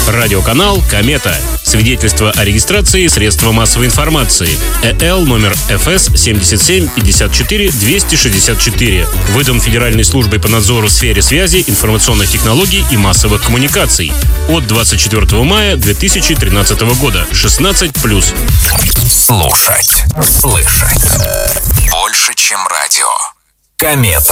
Радиоканал «Комета». Свидетельство о регистрации средства массовой информации. ЭЛ номер ФС 7754-264. Выдан Федеральной службой по надзору в сфере связи, информационных технологий и массовых коммуникаций. От 24 мая 2013 года. 16+. Слушать. Слышать. Больше, чем радио. Комета.